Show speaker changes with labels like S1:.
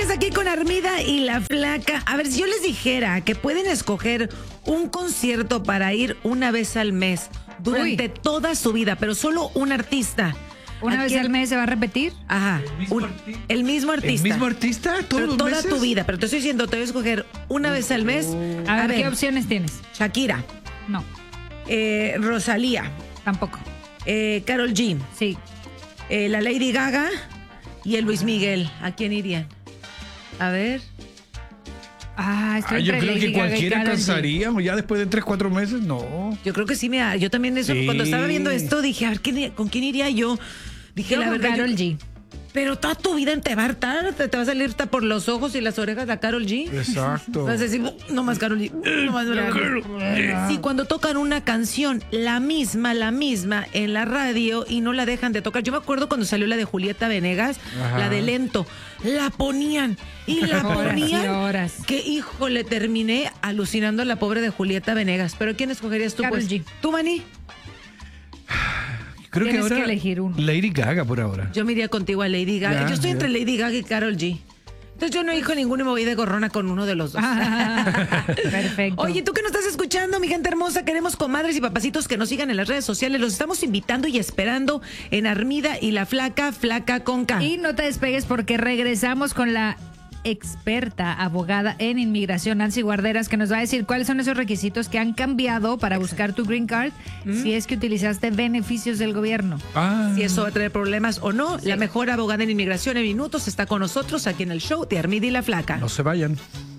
S1: Sigues aquí con Armida y la Flaca. A ver, si yo les dijera que pueden escoger un concierto para ir una vez al mes durante toda su vida, pero solo un artista.
S2: ¿Una vez al mes se va a repetir?
S1: Ajá. El mismo artista.
S3: ¿El mismo artista?
S1: Pero toda tu vida. Pero te estoy diciendo, te voy a escoger una vez al mes.
S2: A ver, ¿qué opciones tienes?
S1: Shakira.
S2: No.
S1: Rosalía.
S2: Tampoco.
S1: Karol G.
S2: Sí.
S1: La Lady Gaga y el Luis Miguel. ¿A quién irían? A ver.
S2: Estoy
S3: yo
S2: entre
S3: creo
S2: Lady
S3: que
S2: Gaga y
S3: cualquiera
S2: Karol G.
S3: cansaría, ya después de 3-4 meses, no.
S1: Yo creo que sí, mira, yo también eso,
S3: Sí.
S1: cuando estaba viendo esto, dije, a ver, ¿con quién iría yo? Dije,
S2: Yo
S1: la
S2: con
S1: verdad,
S2: Karol G.
S1: pero toda tu vida te va a hartar, te va a salir hasta por los ojos y las orejas a Karol G.
S3: Exacto.
S1: Vas a decir, no más Karol G, no más Karol G. Sí, cuando tocan una canción, la misma, en la radio y no la dejan de tocar. Yo me acuerdo cuando salió la de Julieta Venegas,
S3: Ajá.
S1: la de Lento, la ponían y la
S2: Horas
S1: ponían.
S2: y horas.
S1: Que híjole, terminé alucinando a la pobre de Julieta Venegas. ¿Pero quién escogerías tú?
S2: Karol
S1: Pues?
S2: G.
S1: ¿Tú, Manny?
S3: Creo que
S2: Tienes
S3: ahora
S2: que elegir uno.
S3: Lady Gaga por ahora.
S1: Yo me iría contigo a Lady Gaga.
S3: Ya,
S1: Yo estoy
S3: ya.
S1: entre Lady Gaga y Karol G. Entonces yo no elijo ninguno y me voy de gorrona con uno de los dos.
S2: Perfecto.
S1: Oye, tú que nos estás escuchando, mi gente hermosa, queremos comadres y papacitos que nos sigan en las redes sociales. Los estamos invitando y esperando en Armida y la Flaca, Flaca con K.
S2: Y no te despegues porque regresamos con la experta abogada en inmigración, Nancy Guarderas, que nos va a decir cuáles son esos requisitos que han cambiado para buscar tu green card si es que utilizaste beneficios del gobierno.
S1: Si eso va a traer problemas o no, la mejor abogada en inmigración en minutos está con nosotros aquí en el show de Armida y la Flaca.
S3: No se vayan.